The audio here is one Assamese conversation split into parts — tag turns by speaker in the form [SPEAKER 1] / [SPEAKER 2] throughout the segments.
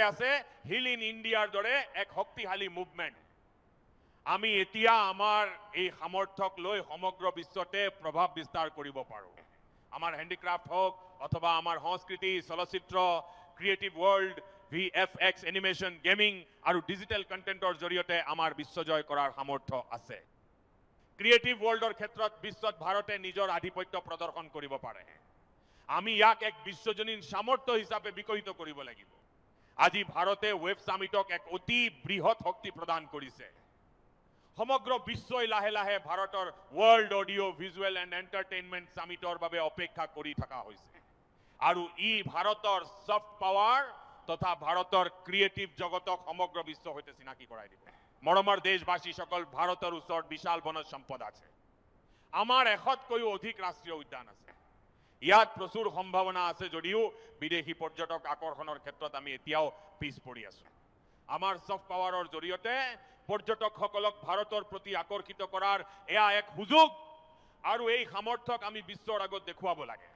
[SPEAKER 1] আছে হিল ইন ইণ্ডিয়াৰ দৰে এক শক্তিশালী মুভমেণ্ট। আমি এতিয়া আমাৰ এই সামৰ্থ্যক লৈ সমগ্ৰ বিশ্বতে প্ৰভাৱ বিস্তাৰ কৰিব পাৰোঁ। আমাৰ হেণ্ডিক্ৰাফ্ট হওক অথবা আমাৰ সংস্কৃতি, চলচ্চিত্ৰ, creative world, VFX, animation, gaming আৰু ডিজিটেল কণ্টেণ্টৰ জৰিয়তে আমাৰ বিশ্বজয় কৰাৰ সামৰ্থ্য আছে। ক্ৰিয়েটিভ ৱৰ্ল্ডৰ ক্ষেত্ৰত বিশ্বত ভাৰতে নিজৰ আধিপত্য প্ৰদৰ্শন কৰিব পাৰে। আমি ইয়াক এক বিশ্বজনীন সামৰ্থ্য হিচাপে বিকশিত কৰিব লাগিব। আজি ভাৰতে ৱেব সামিটক এক অতি বৃহৎ শক্তি প্ৰদান কৰিছে। সমগ্ৰ বিশ্বই লাহে লাহে ভাৰতৰ world audio' visual and entertainment সামিটৰ বাবে অপেক্ষা কৰি থকা হৈছে। আৰু ই ভাৰতৰ ছফ্ট পাৱাৰ তথা ভাৰতৰ ক্ৰিয়েটিভ জগতক সমগ্ৰ বিশ্বৰ সৈতে চিনাকি কৰাই দিব। মৰমৰ দেশবাসীসকল, ভাৰতৰ ওচৰত বিশাল বনজ সম্পদ আছে। আমাৰ 100কৈও অধিক ৰাষ্ট্ৰীয় উদ্যান আছে। ইয়াত প্ৰচুৰ সম্ভাৱনা আছে যদিও বিদেশী পৰ্যটক আকৰ্ষণৰ ক্ষেত্ৰত আমি এতিয়াও পিছ পৰি আছো। আমাৰ ছফ্ট পাৱাৰৰ জৰিয়তে পৰ্যটকসকলক ভাৰতৰ প্ৰতি আকৰ্ষিত কৰাৰ এয়া এক সুযোগ আৰু এই সামৰ্থ্যক আমি বিশ্বৰ আগত দেখুৱাব লাগে।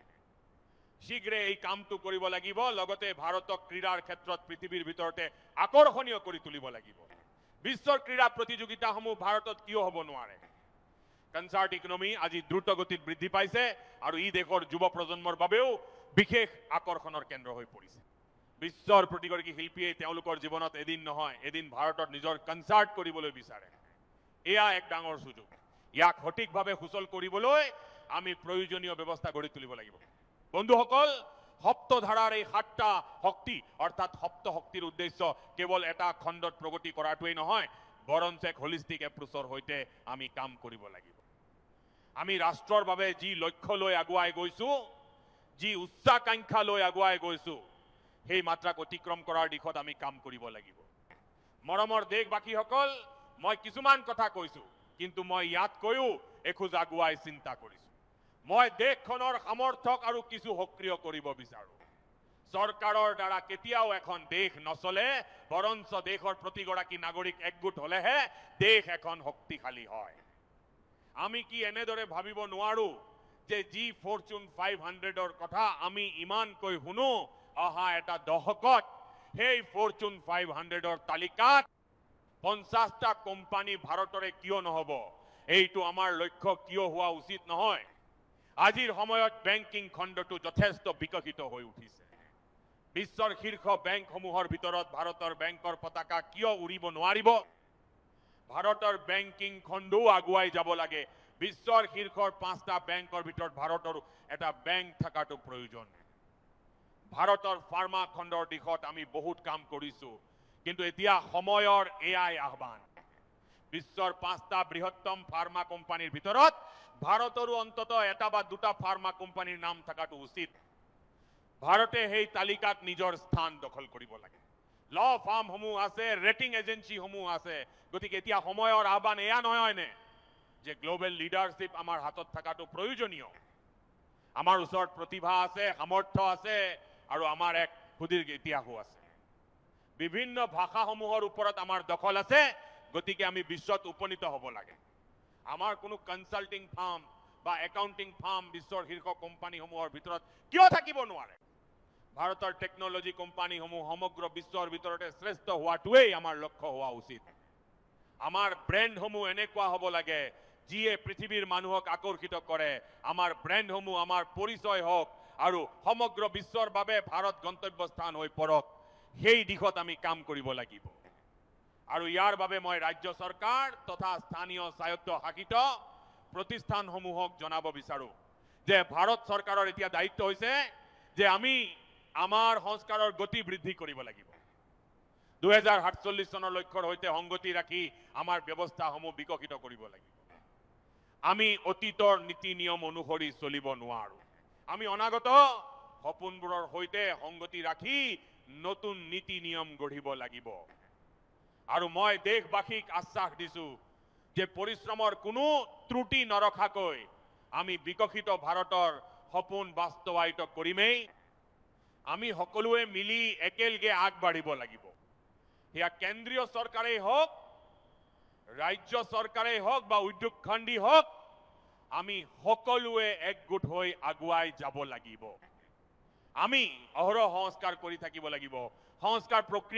[SPEAKER 1] শীঘ্ৰে এই কামটো কৰিব লাগিব। লগতে ভাৰতক ক্ৰীড়াৰ ক্ষেত্ৰত পৃথিৱীৰ ভিতৰতে আকৰ্ষণীয় কৰি তুলিব লাগিব। বিশ্বৰ ক্ৰীড়া প্ৰতিযোগিতাসমূহ ভাৰতত কিয় হ'ব নোৱাৰে? কনচাৰ্ট ইকনমি আজি দ্ৰুত গতিত বৃদ্ধি পাইছে আৰু ই দেশৰ যুৱ প্ৰজন্মৰ বাবেও বিশেষ আকৰ্ষণৰ কেন্দ্ৰ হৈ পৰিছে। বিশ্বৰ প্ৰতিগৰাকী শিল্পীয়ে তেওঁলোকৰ জীৱনত এদিন নহয় এদিন ভাৰতত নিজৰ কনচাৰ্ট কৰিবলৈ বিচাৰে। এয়া এক ডাঙৰ সুযোগ। ইয়াক সঠিকভাৱে সুচল কৰিবলৈ আমি প্ৰয়োজনীয় ব্যৱস্থা গঢ়ি তুলিব লাগিব। বন্ধুসকল, সপ্তধাৰাৰ এই 7টা শক্তি অৰ্থাৎ সপ্ত শক্তিৰ উদ্দেশ্য কেৱল এটা খণ্ডত প্ৰগতি কৰাটোৱেই নহয়, বৰঞ্চ এক হলিষ্টিক এপ্ৰোচৰ সৈতে আমি কাম কৰিব লাগিব। আমি ৰাষ্ট্ৰৰ বাবে যি লক্ষ্য লৈ আগুৱাই গৈছো, যি উচ্চাকাংক্ষা লৈ আগুৱাই গৈছো, সেই মাত্ৰাক অতিক্ৰম কৰাৰ দিশত আমি কাম কৰিব লাগিব। মৰমৰ দেশবাসীসকল, মই কিছুমান কথা কৈছো, কিন্তু মই ইয়াতকৈও এখোজ আগুৱাই চিন্তা কৰিছো। মই দেশখনৰ সামৰ্থ্যক আৰু কিছু সক্ৰিয় কৰিব বিচাৰো। চৰকাৰৰ দ্বাৰা কেতিয়াও এখন দেশ নচলে, বৰঞ্চ দেশৰ প্ৰতিগৰাকী নাগৰিক একগোট হলেহে দেশ এখন শক্তিশালী হয়। আমি কি এনেদৰে ভাবিব নোৱাৰো যে যি ফৰচুন 500ৰ কথা আমি ইমানকৈ শুনো অহা এটা দশকত সেই ফৰচুন 500ৰ তালিকাত 50টা কোম্পানী ভাৰতৰে কিয় নহব? এইটো আমাৰ লক্ষ্য কিয় হোৱা উচিত নহয়? আজিৰ সময়ত বেংকিং খণ্ডটো যথেষ্ট বিকশিত হৈ উঠিছে। বিশ্বৰ শীৰ্ষ বেংকসমূহৰ ভিতৰত ভাৰতৰ বেংকৰ পতাকা কিয় উৰিব নোৱাৰিব? ভাৰতৰ বেংকিং খণ্ডও আগুৱাই যাব লাগে। বিশ্বৰ শীৰ্ষৰ 5টা বেংকৰ ভিতৰত ভাৰতৰো এটা বেংক থকাটো প্ৰয়োজন। ভাৰতৰ ফাৰ্মা খণ্ডৰ দিশত আমি বহুত কাম কৰিছো, কিন্তু এতিয়া সময়ৰ এয়াই আহ্বান। বিশ্বৰ 5টা বৃহত্তম ফাৰ্মা কোম্পানীৰ ভিতৰত ভাৰতৰো অন্ততঃ এটা বা দুটা ফাৰ্মা কোম্পানীৰ নাম থকাটো উচিত। ভাৰতে সেই তালিকাত নিজৰ স্থান দখল কৰিব লাগে। ল ফাৰ্মসমূহ আছে, ৰেটিং এজেঞ্চিসমূহ আছে। গতিকে এতিয়া সময়ৰ আহ্বান এয়া নহয়নে যে গ্লোবেল লিডাৰশ্বিপ আমাৰ হাতত থকাটো প্ৰয়োজনীয়। আমাৰ ওচৰত প্ৰতিভা আছে, সামৰ্থ্য আছে আৰু আমাৰ এক সুদীৰ্ঘ ইতিহাসো আছে। বিভিন্ন ভাষাসমূহৰ ওপৰত আমাৰ দখল আছে। গতিকে আমি বিশ্বত উপনীত হ'ব লাগে। আমাৰ কোনো কনচাল্টিং ফাৰ্ম বা একাউণ্টিং ফাৰ্ম বিশ্বৰ শীৰ্ষ কোম্পানীসমূহৰ ভিতৰত কিয় থাকিব নোৱাৰে? ভাৰতৰ টেকনলজি কোম্পানীসমূহ সমগ্ৰ বিশ্বৰ ভিতৰতে শ্ৰেষ্ঠ হোৱাটোৱেই আমাৰ লক্ষ্য হোৱা উচিত। আমাৰ ব্ৰেণ্ডসমূহ এনেকুৱা হ'ব লাগে যিয়ে পৃথিৱীৰ মানুহক আকৰ্ষিত কৰে। আমাৰ ব্ৰেণ্ডসমূহ আমাৰ পৰিচয় হওক আৰু সমগ্ৰ বিশ্বৰ বাবে ভাৰত গন্তব্যস্থান হৈ পৰক, সেই দিশত আমি কাম কৰিব লাগিব। আৰু ইয়াৰ বাবে মই ৰাজ্য চৰকাৰ তথা স্থানীয় স্বায়ত্তশাসিত প্ৰতিষ্ঠানসমূহক জনাব বিচাৰো যে ভাৰত চৰকাৰৰ এতিয়া দায়িত্ব হৈছে যে আমি আমাৰ সংস্কাৰৰ গতি বৃদ্ধি কৰিব লাগিব। 2047 চনৰ লক্ষ্যৰ সৈতে সংগতি ৰাখি আমাৰ ব্যৱস্থাসমূহ বিকশিত কৰিব লাগিব। আমি অতীতৰ নীতি নিয়ম অনুসৰি চলিব নোৱাৰো। আমি অনাগত সপোনবোৰৰ সৈতে সংগতি ৰাখি নতুন নীতি নিয়ম গঢ়িব লাগিব। আৰু মই দেশবাসীক আশ্বাস দিছো যে পৰিশ্ৰমৰ কোনো ত্ৰুটি নৰখাকৈ আমি বিকশিত ভাৰতৰ সপোন বাস্তৱায়িত কৰিমেই। আমি সকলোৱে মিলি একেলগে আগবাঢ়িব লাগিব। সেয়া কেন্দ্ৰীয় চৰকাৰেই হওক, ৰাজ্য চৰকাৰেই হওক বা উদ্যোগ খণ্ডী হওক, আমি সকলোৱে একগোট হৈ আগুৱাই যাব লাগিব। আমি অহৰহ সংস্কাৰ কৰি থাকিব লাগিব। সংস্কাৰ প্ৰক্ৰিয়া